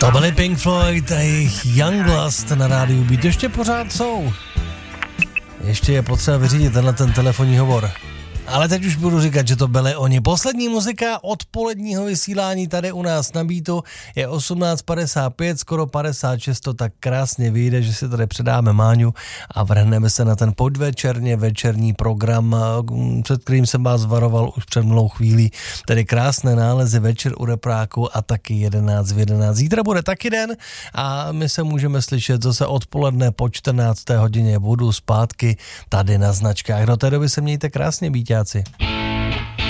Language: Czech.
To byli Pink Floyd a jejich Younglust na rádiu Beat. Ještě pořád jsou. Ještě je potřeba vyřídit ten telefonní hovor. Ale teď už budu říkat, že to byly oni. Poslední muzika odpoledního vysílání tady u nás na Beatu je 18:55, skoro 56, to tak krásně vyjde, že si tady předáme Máňu a vrhneme se na ten podvečerně večerní program, před kterým jsem vás varoval už před minulou chvílí, tedy krásné nálezy večer u repráku a taky 11 v 11. Zítra bude taky den a my se můžeme slyšet zase odpoledne po 14. hodině. Budu zpátky tady na značkách. Do té doby se mějte krásně, Bíťáci.